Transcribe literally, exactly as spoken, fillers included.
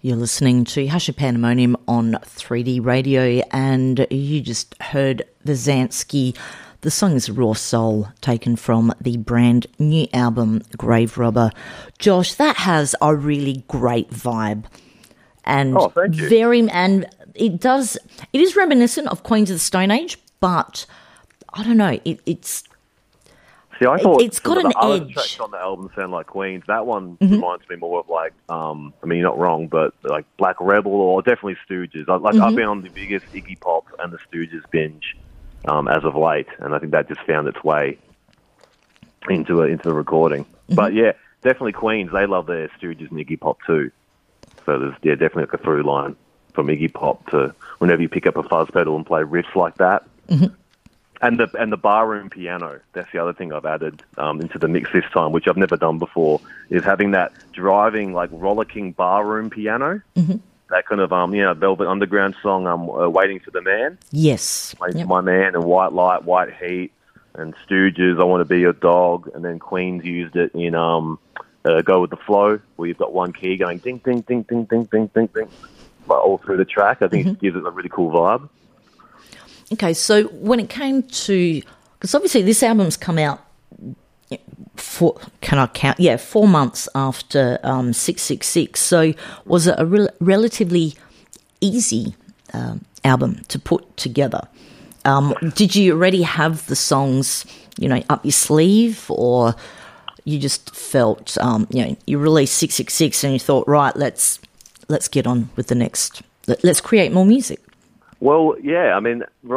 You're listening to Hush of Pandemonium on three D Radio, and you just heard Vizanski. The song is Raw Soul, taken from the brand new album Grave Robber. Josh, that has a really great vibe, and oh, thank you. very and it does. It is reminiscent of Queens of the Stone Age, but I don't know. It, it's See, I thought it's got some an of the other edge. tracks on the album sound like Queens. That one Mm-hmm. reminds me more of like, um, I mean, you're not wrong, but like Black Rebel or definitely Stooges. I, like Mm-hmm. I've been on the biggest Iggy Pop and the Stooges binge um, as of late, and I think that just found its way into a, into the recording. Mm-hmm. But yeah, definitely Queens. They love their Stooges and Iggy Pop too. So there's yeah, definitely like a through line from Iggy Pop to whenever you pick up a fuzz pedal and play riffs like that. Mm-hmm. And the and the barroom piano, that's the other thing I've added um, into the mix this time, which I've never done before, is having that driving, like, rollicking barroom piano. Mm-hmm. That kind of, um, you know, Velvet Underground song, um, uh, Waiting for the Man. Yes. Waiting Yep. for My Man, and White Light, White Heat, and Stooges, I Want to Be Your Dog, and then Queens used it in um, uh, Go With the Flow, where you've got one key going ding, ding, ding, ding, ding, ding, ding, ding, like, all through the track. I think Mm-hmm. it gives it a really cool vibe. Okay, so when it came to, because obviously this album's come out, four, can I count? Yeah, four months after um, six six six. So was it a rel- relatively easy um, album to put together? Um, did you already have the songs, you know, up your sleeve, or you just felt, um, you know, you released six six six and you thought, right, let's let's get on with the next, let, let's create more music? Well, yeah, I mean,